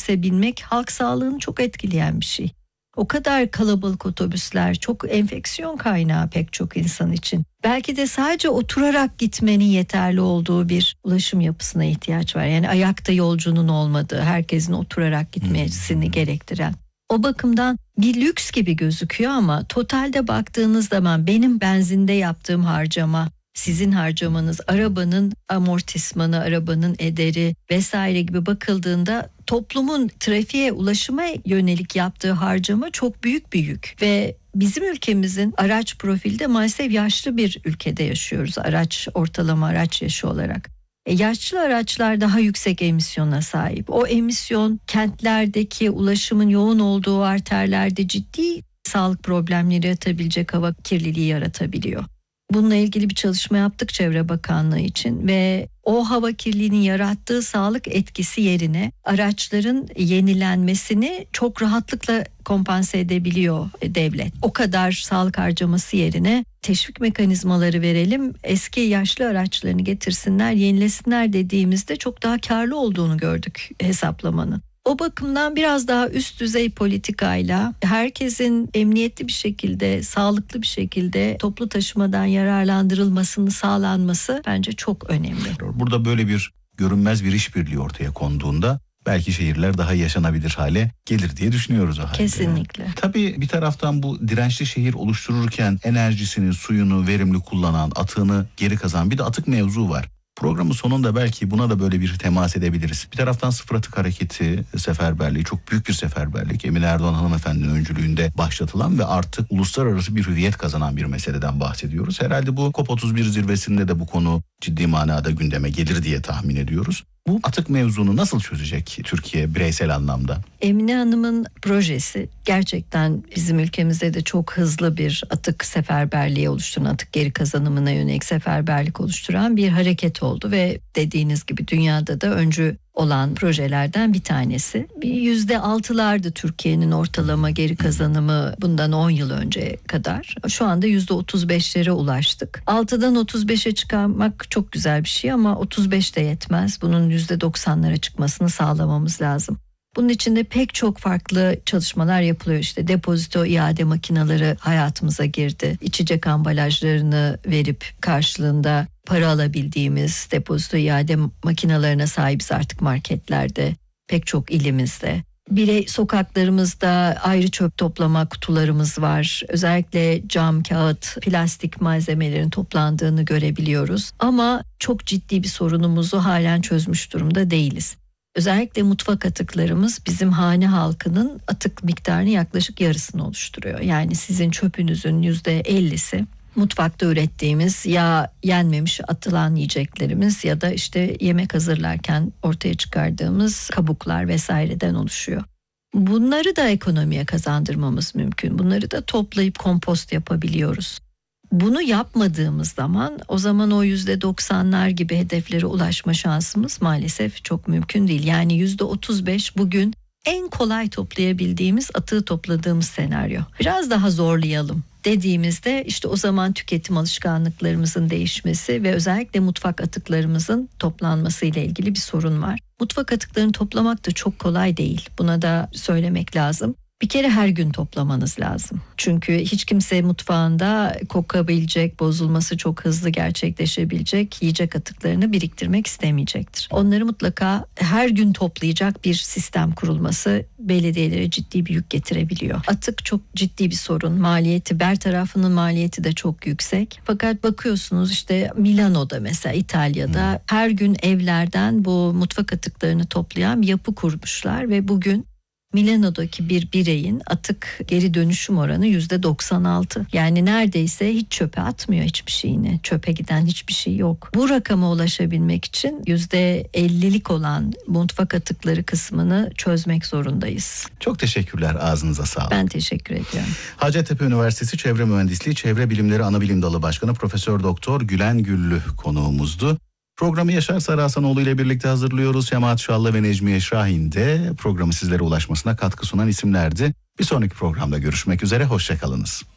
otobüse binmek halk sağlığını çok etkileyen bir şey. O kadar kalabalık otobüsler çok enfeksiyon kaynağı pek çok insan için. Belki de sadece oturarak gitmenin yeterli olduğu bir ulaşım yapısına ihtiyaç var. Yani ayakta yolcunun olmadığı, herkesin oturarak gitmesini gerektiren. O bakımdan bir lüks gibi gözüküyor ama totalde baktığınız zaman benim benzinde yaptığım harcama, sizin harcamanız, arabanın amortismanı, arabanın ederi vesaire gibi bakıldığında toplumun trafiğe, ulaşıma yönelik yaptığı harcama çok büyük bir yük. Ve bizim ülkemizin araç profilde maalesef yaşlı bir ülkede yaşıyoruz. Ortalama araç yaşı olarak. Yaşlı araçlar daha yüksek emisyona sahip. O emisyon kentlerdeki ulaşımın yoğun olduğu arterlerde ciddi sağlık problemleri yaratabilecek, hava kirliliği yaratabiliyor. Bununla ilgili bir çalışma yaptık Çevre Bakanlığı için ve o hava kirliliğinin yarattığı sağlık etkisi yerine araçların yenilenmesini çok rahatlıkla kompanse edebiliyor devlet. O kadar sağlık harcaması yerine teşvik mekanizmaları verelim, eski yaşlı araçlarını getirsinler, yenilesinler dediğimizde çok daha karlı olduğunu gördük hesaplamanın. O bakımdan biraz daha üst düzey politikayla herkesin emniyetli bir şekilde, sağlıklı bir şekilde toplu taşımadan yararlandırılmasını sağlanması bence çok önemli. Burada böyle bir görünmez bir işbirliği ortaya konduğunda belki şehirler daha yaşanabilir hale gelir diye düşünüyoruz o halde. Kesinlikle. Tabii bir taraftan bu dirençli şehir oluştururken enerjisini, suyunu verimli kullanan, atığını geri kazanan bir de atık mevzu var. Programın sonunda belki buna da böyle bir temas edebiliriz. Bir taraftan sıfır atık hareketi, seferberliği, çok büyük bir seferberlik. Emine Erdoğan hanımefendinin öncülüğünde başlatılan ve artık uluslararası bir hüviyet kazanan bir meseleden bahsediyoruz. Herhalde bu COP31 zirvesinde de bu konu ciddi manada gündeme gelir diye tahmin ediyoruz. Bu atık mevzunu nasıl çözecek Türkiye bireysel anlamda? Emine Hanım'ın projesi gerçekten bizim ülkemizde de çok hızlı bir atık seferberliği oluşturan, atık geri kazanımına yönelik seferberlik oluşturan bir hareket oldu ve dediğiniz gibi dünyada da öncü olan projelerden bir tanesi. %6'lardı Türkiye'nin ortalama geri kazanımı bundan 10 yıl önce kadar. Şu anda %35'lere ulaştık. 6'dan 35'e çıkarmak çok güzel bir şey ama 35 de yetmez. Bunun %90'lara çıkmasını sağlamamız lazım. Bunun için de pek çok farklı çalışmalar yapılıyor. İşte depozito iade makineleri hayatımıza girdi. İçecek ambalajlarını verip karşılığında para alabildiğimiz depozito iade makinelerine sahibiz artık marketlerde, pek çok ilimizde. Sokaklarımızda ayrı çöp toplama kutularımız var. Özellikle cam, kağıt, plastik malzemelerin toplandığını görebiliyoruz. Ama çok ciddi bir sorunumuzu halen çözmüş durumda değiliz. Özellikle mutfak atıklarımız bizim hane halkının atık miktarının yaklaşık yarısını oluşturuyor. Yani sizin çöpünüzün %50'si mutfakta ürettiğimiz ya yenmemiş atılan yiyeceklerimiz ya da işte yemek hazırlarken ortaya çıkardığımız kabuklar vesaireden oluşuyor. Bunları da ekonomiye kazandırmamız mümkün. Bunları da toplayıp kompost yapabiliyoruz. Bunu yapmadığımız zaman o zaman o %90'lar gibi hedeflere ulaşma şansımız maalesef çok mümkün değil. Yani %35 bugün en kolay toplayabildiğimiz, atığı topladığımız senaryo. Biraz daha zorlayalım dediğimizde işte o zaman tüketim alışkanlıklarımızın değişmesi ve özellikle mutfak atıklarımızın toplanması ile ilgili bir sorun var. Mutfak atıklarını toplamak da çok kolay değil. Buna da söylemek lazım. Bir kere her gün toplamanız lazım. Çünkü hiç kimse mutfağında kokabilecek, bozulması çok hızlı gerçekleşebilecek yiyecek atıklarını biriktirmek istemeyecektir. Onları mutlaka her gün toplayacak bir sistem kurulması belediyelere ciddi bir yük getirebiliyor. Atık çok ciddi bir sorun. Maliyeti, bertarafının maliyeti de çok yüksek. Fakat bakıyorsunuz işte Milano'da mesela İtalya'da her gün evlerden bu mutfak atıklarını toplayan bir yapı kurmuşlar ve bugün Milano'daki bir bireyin atık geri dönüşüm oranı %96. Yani neredeyse hiç çöpe atmıyor hiçbir şeyini. Çöpe giden hiçbir şey yok. Bu rakama ulaşabilmek için %50'lik olan mutfak atıkları kısmını çözmek zorundayız. Çok teşekkürler, ağzınıza sağlık. Ben teşekkür ediyorum. Hacettepe Üniversitesi Çevre Mühendisliği Çevre Bilimleri Anabilim Dalı Başkanı Profesör Doktor Gülen Güllü konuğumuzdu. Programı Yaşar Sarıhasanoğlu ile birlikte hazırlıyoruz. Şemaat Şallı ve Necmiye Şahin de programı sizlere ulaşmasına katkı sunan isimlerdi. Bir sonraki programda görüşmek üzere, hoşçakalınız.